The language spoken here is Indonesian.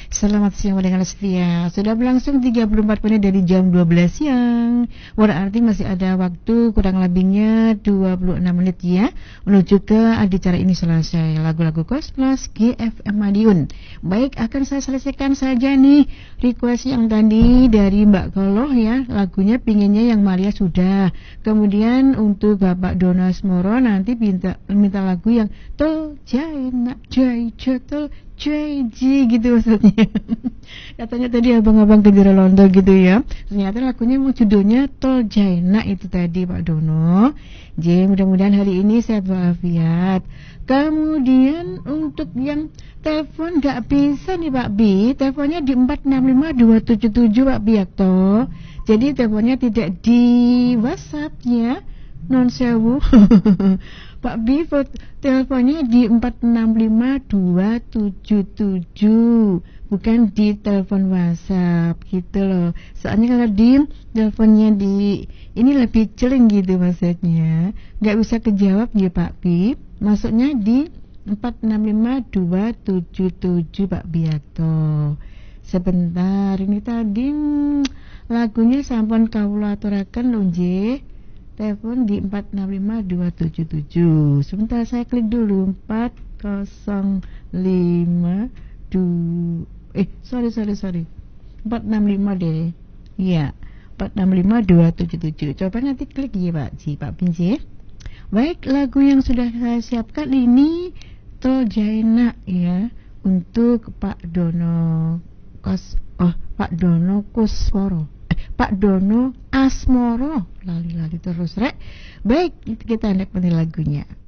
Selamat siang pendengar setia. Sudah berlangsung 34 menit dari jam 12 siang. Berarti masih ada waktu kurang lebihnya 26 menit ya menuju ke acara ini selesai. Lagu-lagu Kosmas GFM Madiun. Baik, akan saya selesaikan saja nih request yang tadi dari Mbak Koloh ya. Lagunya pinginnya yang Maria sudah. Kemudian untuk Bapak Dono Asmoro nanti minta lagu yang Tol Jai Nak Jai Jotel JJ gitu maksudnya. Katanya tadi abang-abang kejar lontong gitu ya. Ternyata lagunya mau judulnya Tol Jaina itu tadi Pak Dono. J, mudah-mudahan hari ini sehat walafiat. Kemudian untuk yang telepon gak bisa nih Pak B, teleponnya di 465277 Pak Biakto. Jadi teleponnya tidak di WhatsApp ya. Non sewu. Pak B teleponnya di 465277, bukan di telepon WhatsApp gitu loh. Soalnya kalau di teleponnya di ini lebih celing gitu maksudnya. Gak bisa kejawab ya Pak B. Masuknya di 465277 Pak Biato. Sebentar, ini tadi lagunya sampun kawula aturaken lho nggih. Telepon di 465277. Sebentar saya klik dulu 4052 sorry 465 deh. Iya, 465277. Coba nanti klik ya Pak Pinci. Baik, lagu yang sudah saya siapkan ini Tol Jaina ya untuk Pak Dono Kusworo. Pak Dono Asmoro, lali-lali terus rek. Baik, kita nikmati lagunya.